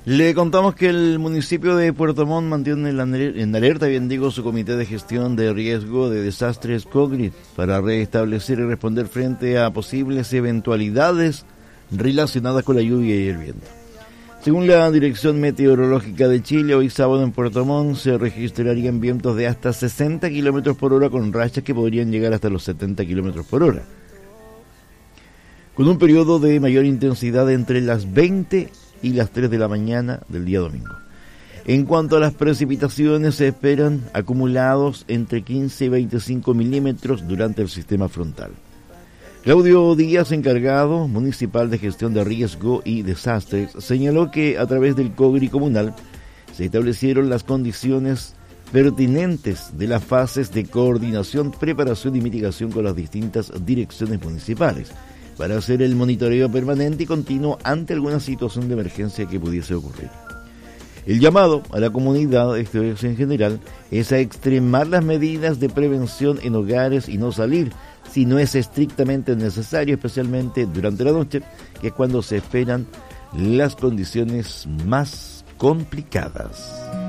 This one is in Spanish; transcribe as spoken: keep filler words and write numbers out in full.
Le contamos que el municipio de Puerto Montt mantiene en alerta, bien digo, su comité de gestión de riesgo de desastres COGRI para restablecer y responder frente a posibles eventualidades relacionadas con la lluvia y el viento. Según la Dirección Meteorológica de Chile, hoy sábado en Puerto Montt se registrarían vientos de hasta sesenta kilómetros por hora con rachas que podrían llegar hasta los setenta kilómetros por hora, con un periodo de mayor intensidad entre las veinte y las tres de la mañana del día domingo. En cuanto a las precipitaciones, se esperan acumulados entre quince y veinticinco milímetros durante el sistema frontal. Claudio Díaz, encargado municipal de gestión de riesgo y desastres, señaló que a través del COGRI comunal se establecieron las condiciones pertinentes de las fases de coordinación, preparación y mitigación con las distintas direcciones municipales para hacer el monitoreo permanente y continuo ante alguna situación de emergencia que pudiese ocurrir. El llamado a la comunidad, esto es en general, es a extremar las medidas de prevención en hogares y no salir si no es estrictamente necesario, especialmente durante la noche, que es cuando se esperan las condiciones más complicadas.